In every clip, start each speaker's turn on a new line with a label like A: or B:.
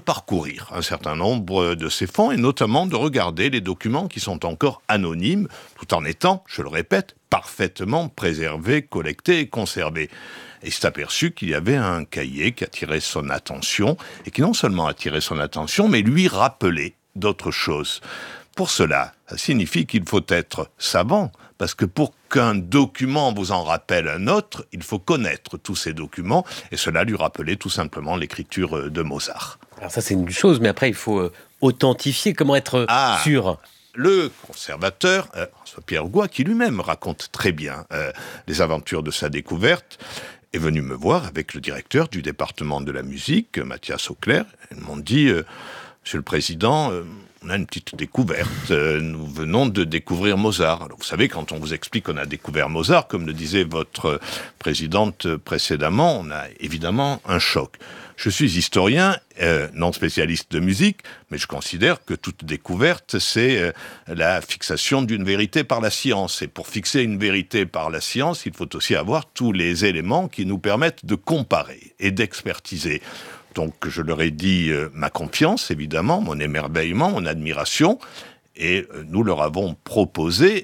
A: parcourir un certain nombre de ces fonds et notamment de regarder les documents qui sont encore anonymes, tout en étant, je le répète, parfaitement préservés, collectés et conservés. Et il s'est aperçu qu'il y avait un cahier qui attirait son attention, et qui non seulement attirait son attention, mais lui rappelait d'autres choses. Pour cela, ça signifie qu'il faut être savant, parce que pour qu'un document vous en rappelle un autre, il faut connaître tous ces documents, et cela lui rappelait tout simplement l'écriture de Mozart.
B: Alors ça, c'est une chose, mais après, il faut authentifier. Comment être sûr ?
A: Le conservateur, François-Pierre Gouat, qui lui-même raconte très bien les aventures de sa découverte, est venu me voir avec le directeur du département de la musique, Mathias Auclair. Ils m'ont dit, Monsieur le Président, on a une petite découverte. Nous venons de découvrir Mozart. Alors, vous savez, quand on vous explique qu'on a découvert Mozart, comme le disait votre présidente précédemment, on a évidemment un choc. Je suis historien, non spécialiste de musique, mais je considère que toute découverte, c'est la fixation d'une vérité par la science. Et pour fixer une vérité par la science, il faut aussi avoir tous les éléments qui nous permettent de comparer et d'expertiser. Donc je leur ai dit ma confiance, évidemment, mon émerveillement, mon admiration, et nous leur avons proposé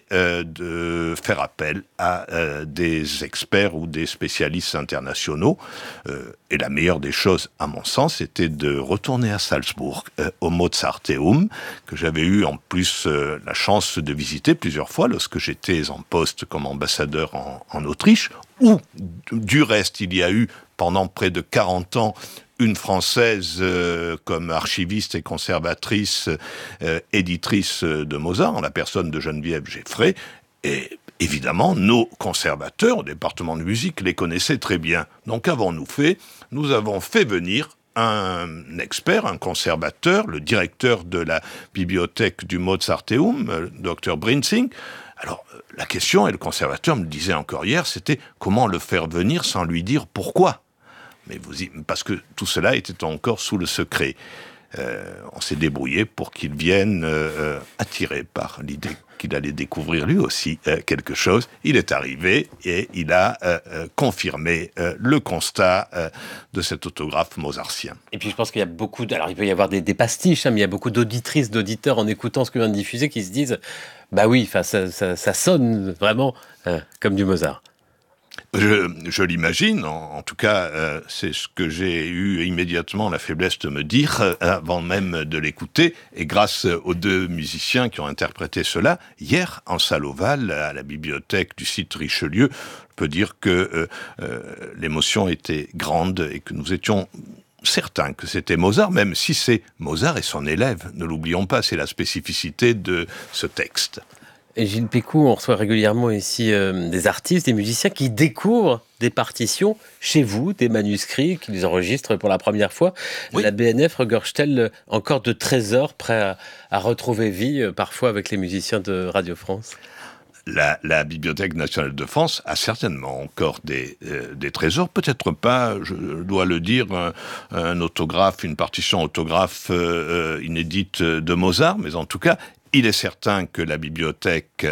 A: de faire appel à des experts ou des spécialistes internationaux. Et la meilleure des choses, à mon sens, c'était de retourner à Salzbourg, au Mozarteum, que j'avais eu en plus la chance de visiter plusieurs fois lorsque j'étais en poste comme ambassadeur en Autriche, où du reste il y a eu pendant près de 40 ans une Française comme archiviste et conservatrice, éditrice de Mozart, en la personne de Geneviève Geffray, et évidemment, nos conservateurs au département de musique les connaissaient très bien. Donc qu'avons-nous fait ? Nous avons fait venir un expert, un conservateur, le directeur de la bibliothèque du Mozarteum, Dr Brinzing. Alors, la question, et le conservateur me le disait encore hier, c'était comment le faire venir sans lui dire pourquoi ? Parce que tout cela était encore sous le secret. On s'est débrouillé pour qu'il vienne attiré par l'idée qu'il allait découvrir lui aussi quelque chose. Il est arrivé et il a confirmé le constat de cet autographe mozartien.
B: Et puis je pense qu'il y a beaucoup... Alors il peut y avoir des pastiches, mais il y a beaucoup d'auditrices, d'auditeurs en écoutant ce que vient de diffuser qui se disent « Bah oui, ça sonne vraiment comme du Mozart ».
A: Je l'imagine, en tout cas, c'est ce que j'ai eu immédiatement la faiblesse de me dire avant même de l'écouter, et grâce aux deux musiciens qui ont interprété cela, hier, en salle ovale, à la bibliothèque du site Richelieu, je peux dire que l'émotion était grande et que nous étions certains que c'était Mozart, même si c'est Mozart et son élève, ne l'oublions pas, c'est la spécificité de ce texte.
B: Et Gilles Pécou, on reçoit régulièrement ici des artistes, des musiciens qui découvrent des partitions chez vous, des manuscrits qu'ils enregistrent pour la première fois. Oui. La BNF regorge-t-elle encore de trésors prêts à retrouver vie, parfois avec les musiciens de Radio France ?
A: La Bibliothèque nationale de France a certainement encore des trésors, peut-être pas, je dois le dire, un autographe, une partition autographe inédite de Mozart, mais en tout cas, il est certain que la bibliothèque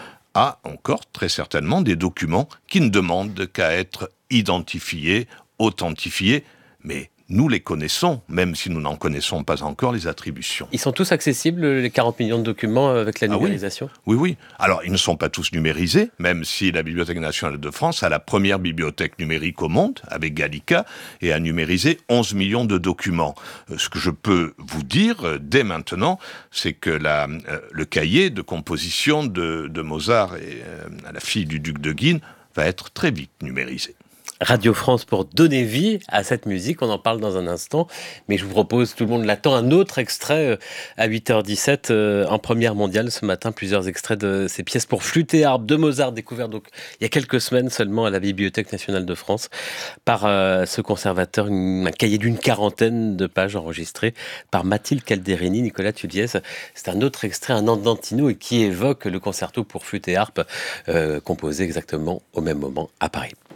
A: a encore très certainement des documents qui ne demandent qu'à être identifiés, authentifiés, mais nous les connaissons, même si nous n'en connaissons pas encore les attributions.
B: Ils sont tous accessibles, les 40 millions de documents avec la numérisation ?
A: Oui. Alors, ils ne sont pas tous numérisés, même si la Bibliothèque nationale de France a la première bibliothèque numérique au monde, avec Gallica, et a numérisé 11 millions de documents. Ce que je peux vous dire, dès maintenant, c'est que le cahier de composition de Mozart et à la fille du duc de Guine va être très vite numérisé.
B: Radio France pour donner vie à cette musique, on en parle dans un instant, mais je vous propose, tout le monde l'attend, un autre extrait à 8h17 en première mondiale ce matin, plusieurs extraits de ces pièces pour flûte et harpe de Mozart découvertes donc il y a quelques semaines seulement à la Bibliothèque nationale de France par ce conservateur, un cahier d'une 40aine de pages enregistré par Mathilde Calderini. Nicolas Tudiez, c'est un autre extrait, un andantino, et qui évoque le concerto pour flûte et harpe composé exactement au même moment à Paris.